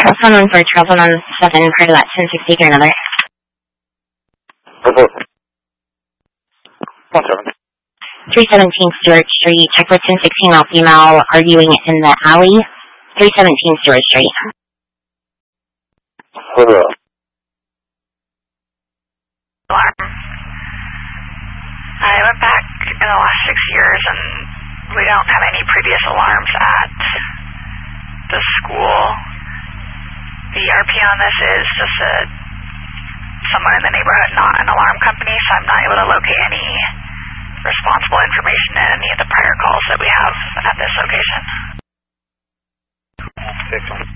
phone 1 for Charles 117, part of that 1060 or another. Report. 17. 317 Stewart Street, check for 1016 male female arguing in the alley. 317 Stewart Street. Hold up. Alarm. I went back in the last 6 years and we don't have any previous alarms at the school. The RP on this is just someone in the neighborhood, not an alarm company, so I'm not able to locate any responsible information in any of the prior calls that we have at this location.